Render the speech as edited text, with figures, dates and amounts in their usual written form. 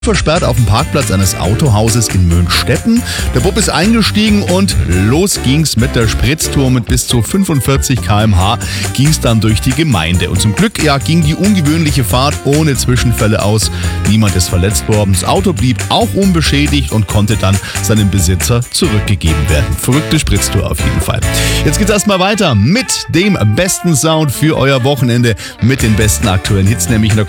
Versperrt auf dem Parkplatz eines Autohauses in Mönstetten. Der Bub ist eingestiegen und los ging's mit der Spritztour. Mit bis zu 45 km/h ging's dann durch die Gemeinde. Und zum Glück ging die ungewöhnliche Fahrt ohne Zwischenfälle aus. Niemand ist verletzt worden. Das Auto blieb auch unbeschädigt und konnte dann seinem Besitzer zurückgegeben werden. Verrückte Spritztour auf jeden Fall. Jetzt geht's erstmal weiter mit dem besten Sound für euer Wochenende, mit den besten aktuellen Hits, nämlich in der